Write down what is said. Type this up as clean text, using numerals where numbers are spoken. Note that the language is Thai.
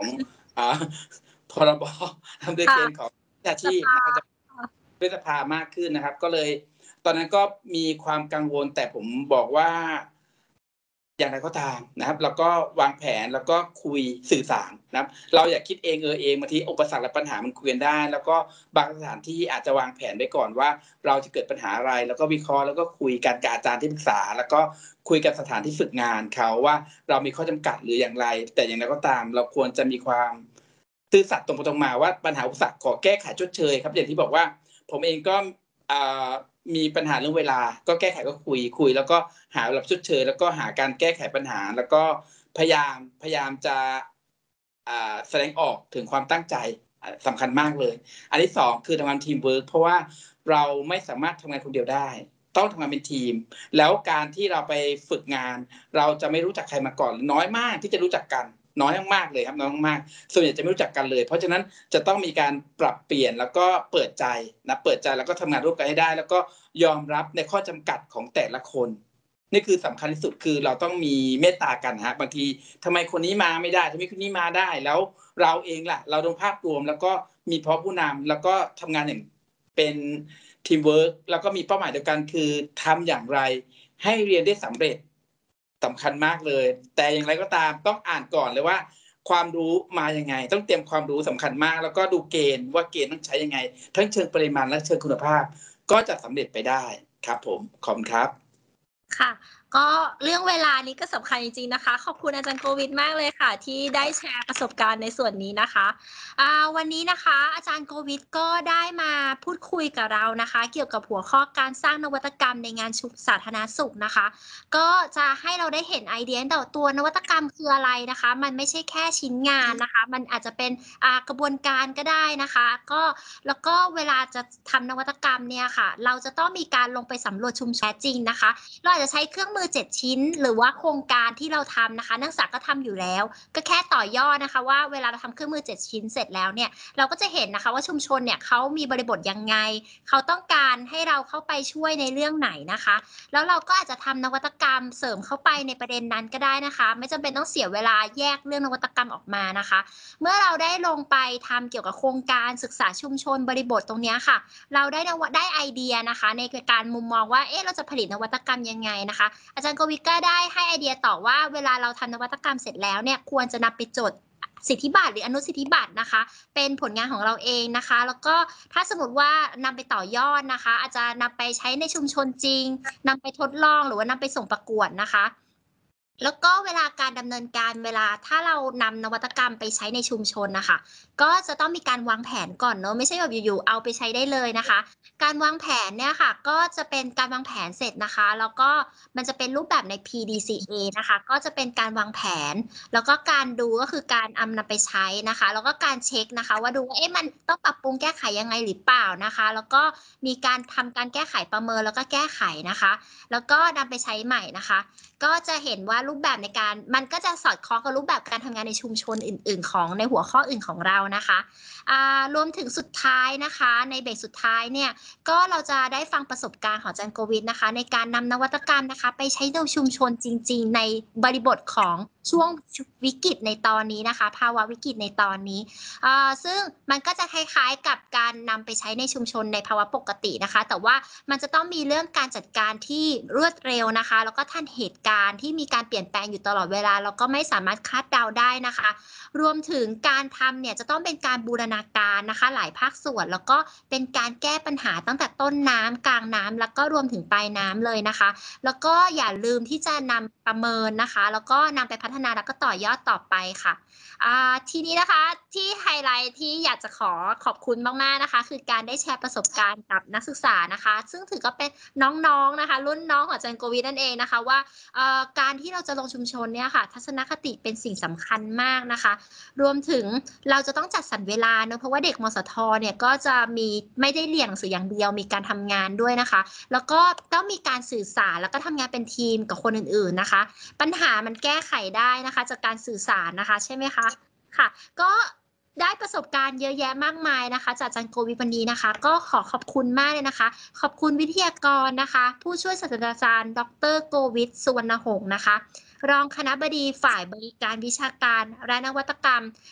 พรบทำด้วยเกณฑ์ของวิชาชีพนะครับจะเป็นสภามากขึ้นนะครับก็เลยตอนนั้นก็มีความกังวลแต่ผมบอกว่าอย่างไรก็ตามนะครับเราก็วางแผนแล้วก็คุยสื่อสารนะครับเราอย่าคิดเองเองบางทีอุปสรรคและปัญหามันคุยกันได้แล้วก็บางสถานที่อาจจะวางแผนไว้ก่อนว่าเราจะเกิดปัญหาอะไรแล้วก็วิเคราะห์แล้วก็คุยกันกับอาจารย์ที่ปรึกษาแล้วก็คุยกับสถานที่ฝึกงานเขาว่าเรามีข้อจำกัดหรืออย่างไรแต่อย่างไรก็ตามเราควรจะมีความซื่อสัตย์ตรงไปตรงมาว่าปัญหาอุปสรรคขอแก้ไขชดเชยครับอย่างที่บอกว่าผมเองก็มีปัญหาเรื่องเวลาก็แก้ไขก็คุยแล้วก็หารับชดเชยแล้วก็หาการแก้ไขปัญหาแล้วก็พยายามจะแสดงออกถึงความตั้งใจสำคัญมากเลยอันที่สองคือทำงานทีมเวิร์กเพราะว่าเราไม่สามารถทำงานคนเดียวได้ต้องทำงานเป็นทีมแล้วการที่เราไปฝึกงานเราจะไม่รู้จักใครมาก่อนน้อยมากที่จะรู้จักกันน้อยมากๆเลยครับน้อยมากๆส่วนใหญ่จะไม่รู้จักกันเลยเพราะฉะนั้นจะต้องมีการปรับเปลี่ยนแล้วก็เปิดใจแล้วก็ทำงานร่วมกันให้ได้แล้วก็ยอมรับในข้อจำกัดของแต่ละคนนี่คือสำคัญที่สุดคือเราต้องมีเมตตากันฮะบางทีทำไมคนนี้มาไม่ได้ทำไมคนนี้มาได้แล้วเราเองล่ะเราดูภาพรวมแล้วก็มีเพราะผู้นำแล้วก็ทำงานอย่างเป็นทีมเวิร์กแล้วก็มีเป้าหมายเดียวกันคือทำอย่างไรให้เรียนได้สำเร็จสำคัญมากเลยแต่อย่างไรก็ตามต้องอ่านก่อนเลยว่าความรู้มายังไงต้องเตรียมความรู้สำคัญมากแล้วก็ดูเกณฑ์ว่าเกณฑ์ต้องใช้ยังไงทั้งเชิงปริมาณและเชิงคุณภาพก็จะสำเร็จไปได้ครับผมขอบคุณครับค่ะก็เรื่องเวลานี้ก็สำคัญจริงๆนะคะขอบคุณอาจารย์โควิดมากเลยค่ะที่ได้แชร์ประสบการณ์ในส่วนนี้นะคะวันนี้นะคะอาจารย์โควิดก็ได้มาพูดคุยกับเรานะคะเกี่ยวกับหัวข้อการสร้างนวัตกรรมในงานสาธารณสุขนะคะก็จะให้เราได้เห็นไอเดียแต่ตัวนวัตกรรมคืออะไรนะคะมันไม่ใช่แค่ชิ้นงานนะคะมันอาจจะเป็นกระบวนการก็ได้นะคะแล้วก็เวลาจะทำนวัตกรรมเนี่ยค่ะเราจะต้องมีการลงไปสำรวจชุมชนจริงนะคะเราอาจจะใช้เครื่องมือ7ชิ้นหรือว่าโครงการที่เราทำนะคะนักศึกษาก็ทำอยู่แล้วก็แค่ต่อยอดนะคะว่าเวลาเราทำเครื่องมือ7ชิ้นเสร็จแล้วเนี่ยเราก็จะเห็นนะคะว่าชุมชนเนี่ยเขามีบริบทยังไงเขาต้องการให้เราเข้าไปช่วยในเรื่องไหนนะคะแล้วเราก็อาจจะทำนวัตกรรมเสริมเข้าไปในประเด็นนั้นก็ได้นะคะไม่จำเป็นต้องเสียเวลาแยกเรื่องนวัตกรรมออกมานะคะเมื่อเราได้ลงไปทำเกี่ยวกับโครงการศึกษาชุมชนบริบทตรงนี้ค่ะเราได้ไอเดียนะคะในการมุมมองว่าเราจะผลิตนวัตกรรมยังไงนะคะอาจารย์โกวิทก็ได้ให้ไอเดียต่อว่าเวลาเราทำนวัตกรรมเสร็จแล้วเนี่ยควรจะนำไปจดสิทธิบัตรหรืออนุสิทธิบัตรนะคะเป็นผลงานของเราเองนะคะแล้วก็ถ้าสมมติว่านำไปต่อยอดนะคะอาจจะนำไปใช้ในชุมชนจริงนำไปทดลองหรือว่านำไปส่งประกวดนะคะแล้วก็เวลาการดำเนินการเวลาถ้าเรานำนวัตกรรมไปใช้ในชุมชนนะคะก็จะต้องมีการวางแผนก่อนเนอะไม่ใช่แบบอยู่ๆเอาไปใช้ได้เลยนะคะการวางแผนเนี่ยค่ะก็จะเป็นการวางแผนเสร็จนะคะแล้วก็มันจะเป็นรูปแบบใน PDCA นะคะก็จะเป็นการวางแผนแล้วก็การดูก็คือการนำไปใช้นะคะแล้วก็การเช็คนะคะว่าดูว่ามันต้องปรับปรุงแก้ไขยังไงหรือเปล่านะคะแล้วก็มีการทำการแก้ไขประเมินแล้วก็แก้ไขนะคะแล้วก็นำไปใช้ใหม่นะคะก็จะเห็นว่ารูปแบบในการมันก็จะสอดคล้องกับรูปแบบการทำงานในชุมชนอื่นๆของในหัวข้ออื่นของเรานะคะรวมถึงสุดท้ายนะคะในเบรกสุดท้ายเนี่ยก็เราจะได้ฟังประสบการณ์ของอาจารย์โกวิทนะคะในการนำนวัตกรรมนะคะไปใช้ในชุมชนจริงๆในบริบทของช่วงวิกฤตในตอนนี้นะคะภาวะวิกฤตในตอนนี้ซึ่งมันก็จะคล้ายๆกับการนำไปใช้ในชุมชนในภาวะปกตินะคะแต่ว่ามันจะต้องมีเรื่องการจัดการที่รวดเร็วนะคะแล้วก็ทันเหตุการณ์ที่มีการเปลี่ยนแปลงอยู่ตลอดเวลาแล้วก็ไม่สามารถคาดเดาได้นะคะรวมถึงการทำเนี่ยจะต้องเป็นการบูรณาการนะคะหลายภาคส่วนแล้วก็เป็นการแก้ปัญหาตั้งแต่ต้นน้ำกลางน้ำแล้วก็รวมถึงปลายน้ำเลยนะคะแล้วก็อย่าลืมที่จะนำประเมินนะคะแล้วก็นำไปพัฒนาแล้วก็ต่อยอดต่อไปค่ะทีนี้นะคะที่ไฮไลท์ที่อยากจะขอบคุณมากๆนะคะคือการได้แชร์ประสบการณ์กับนักศึกษานะคะซึ่งถือก็เป็นน้องๆนะคะรุ่นน้องของอาจารย์โกวิทนั่นเองนะคะว่าการที่เราจะลงชุมชนเนี่ยค่ะทัศนคติเป็นสิ่งสำคัญมากนะคะรวมถึงเราจะต้องจัดสรรเวลาเนอะเพราะว่าเด็กมสทเนี่ยก็จะมีไม่ได้เรียนหนังสืออย่างเดียวมีการทำงานด้วยนะคะแล้วก็ต้องมีการสื่อสารแล้วก็ทำงานเป็นทีมกับคนอื่นๆนะคะปัญหามันแก้ไขได้นะคะจากการสื่อสารนะคะใช่ไหมคะค่ะก็ได้ประสบการณ์เยอะแยะมากมายนะคะจากอาจารย์โกวิทวันนี้นะคะก็ขอบคุณมากเลยนะคะขอบคุณวิทยากรนะคะผู้ช่วยศาสตราจารย์ดร.โกวิทสุวรรณหงษ์นะคะรองคณบดีฝ่ายบริการวิชาการและนวัตกรรม